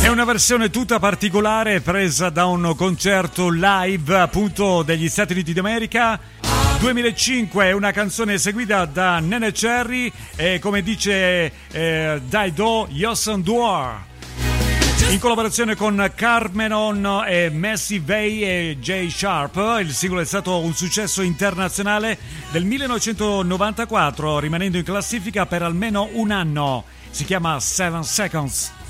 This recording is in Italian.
È una versione tutta particolare presa da un concerto live appunto degli Stati Uniti d'America. 2005 è una canzone eseguita da Nene Cherry e come dice Daido Yoson Duar in collaborazione con Carmenon e Messi Vey e Jay Sharp. Il singolo è stato un successo internazionale del 1994, rimanendo in classifica per almeno un anno. Si chiama 7 Seconds.